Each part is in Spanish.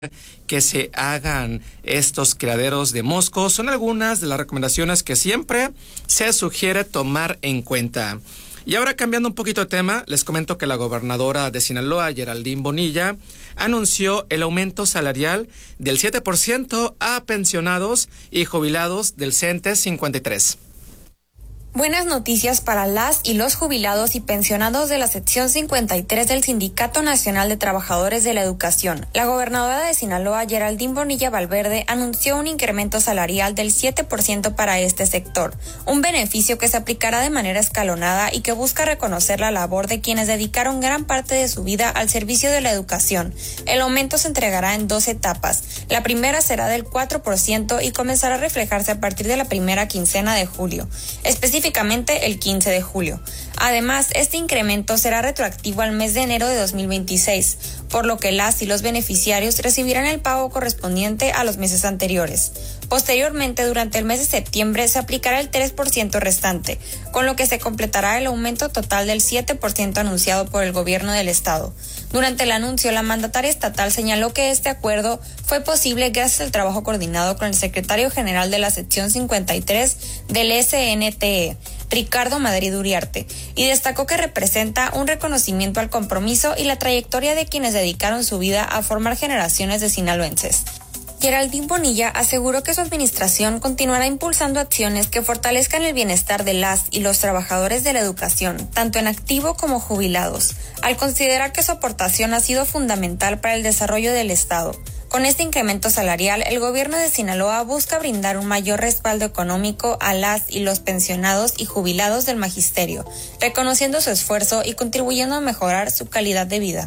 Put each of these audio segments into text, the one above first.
que se hagan estos criaderos de moscos. Son algunas de las recomendaciones que siempre se sugiere tomar en cuenta. Y ahora, cambiando un poquito de tema, les comento que la gobernadora de Sinaloa, Geraldine Bonilla, anunció el aumento salarial del 7% a pensionados y jubilados del CENTE 53. Buenas noticias para las y los jubilados y pensionados de la sección 53 del Sindicato Nacional de Trabajadores de la Educación. La gobernadora de Sinaloa, Geraldine Bonilla Valverde, anunció un incremento salarial del 7% para este sector, un beneficio que se aplicará de manera escalonada y que busca reconocer la labor de quienes dedicaron gran parte de su vida al servicio de la educación. El aumento se entregará en 2 etapas. La primera será del 4% y comenzará a reflejarse a partir de la primera quincena de julio. Específicamente el 15 de julio. Además, este incremento será retroactivo al mes de enero de 2026, por lo que las y los beneficiarios recibirán el pago correspondiente a los meses anteriores. Posteriormente, durante el mes de septiembre, se aplicará el 3% restante, con lo que se completará el aumento total del 7% anunciado por el gobierno del estado. Durante el anuncio, la mandataria estatal señaló que este acuerdo fue posible gracias al trabajo coordinado con el secretario general de la sección 53 del SNTE, Ricardo Madrid Uriarte, y destacó que representa un reconocimiento al compromiso y la trayectoria de quienes dedicaron su vida a formar generaciones de sinaloenses. Geraldine Bonilla aseguró que su administración continuará impulsando acciones que fortalezcan el bienestar de las y los trabajadores de la educación, tanto en activo como jubilados, al considerar que su aportación ha sido fundamental para el desarrollo del Estado. Con este incremento salarial, el gobierno de Sinaloa busca brindar un mayor respaldo económico a las y los pensionados y jubilados del magisterio, reconociendo su esfuerzo y contribuyendo a mejorar su calidad de vida.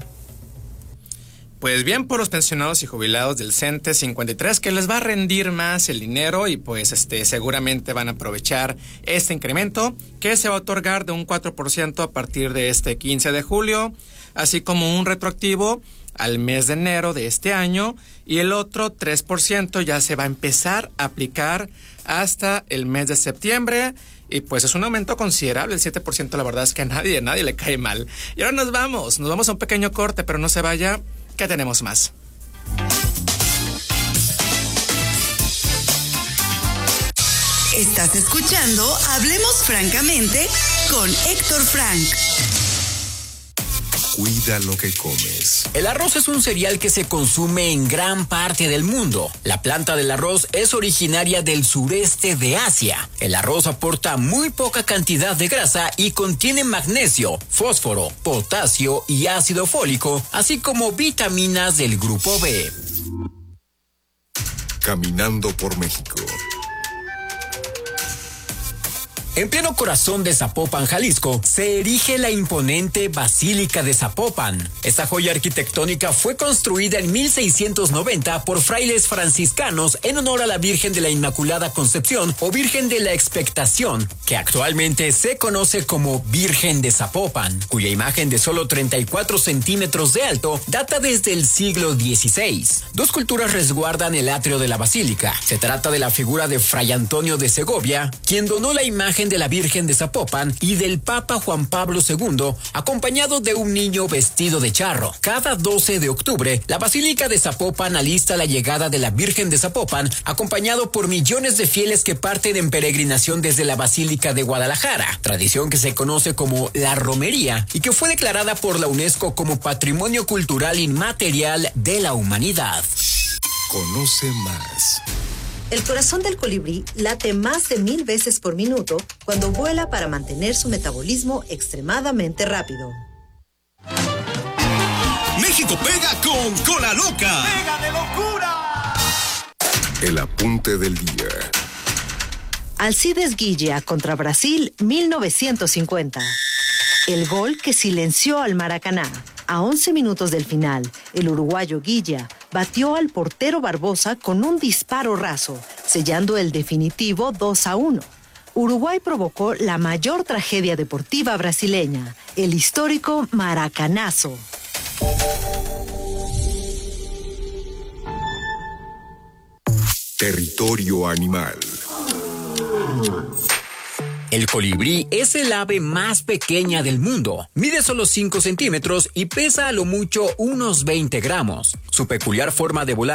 Pues bien, por los pensionados y jubilados del CENTE 53, que les va a rendir más el dinero y pues seguramente van a aprovechar este incremento que se va a otorgar de un 4% a partir de este 15 de julio, así como un retroactivo al mes de enero de este año, y el otro 3% ya se va a empezar a aplicar hasta el mes de septiembre. Y pues es un aumento considerable, el 7%, la verdad es que a nadie le cae mal. Y ahora nos vamos a un pequeño corte, pero no se vaya, que tenemos más. Estás escuchando Hablemos Francamente con Héctor Frank. Cuida lo que comes. El arroz es un cereal que se consume en gran parte del mundo. La planta del arroz es originaria del sureste de Asia. El arroz aporta muy poca cantidad de grasa y contiene magnesio, fósforo, potasio y ácido fólico, así como vitaminas del grupo B. Caminando por México. En pleno corazón de Zapopan, Jalisco, se erige la imponente Basílica de Zapopan. Esta joya arquitectónica fue construida en 1690 por frailes franciscanos en honor a la Virgen de la Inmaculada Concepción o Virgen de la Expectación, que actualmente se conoce como Virgen de Zapopan, cuya imagen de solo 34 centímetros de alto data desde el siglo XVI. 2 culturas resguardan el atrio de la basílica. Se trata de la figura de Fray Antonio de Segovia, quien donó la imagen de la Virgen de Zapopan, y del Papa Juan Pablo II, acompañado de un niño vestido de charro. Cada 12 de octubre, la Basílica de Zapopan alista la llegada de la Virgen de Zapopan, acompañado por millones de fieles que parten en peregrinación desde la Basílica de Guadalajara, tradición que se conoce como la romería y que fue declarada por la UNESCO como Patrimonio Cultural Inmaterial de la Humanidad. Conoce más. El corazón del colibrí late más de 1000 veces por minuto cuando vuela para mantener su metabolismo extremadamente rápido. México pega con Cola Loca. ¡Pega de locura! El apunte del día. Alcides Guilla contra Brasil, 1950. El gol que silenció al Maracaná. A 11 minutos del final, el uruguayo Guilla batió al portero Barbosa con un disparo raso, sellando el definitivo 2-1. Uruguay provocó la mayor tragedia deportiva brasileña, el histórico Maracanazo. Territorio animal. El colibrí es el ave más pequeña del mundo. Mide solo 5 centímetros y pesa a lo mucho unos 20 gramos. Su peculiar forma de volar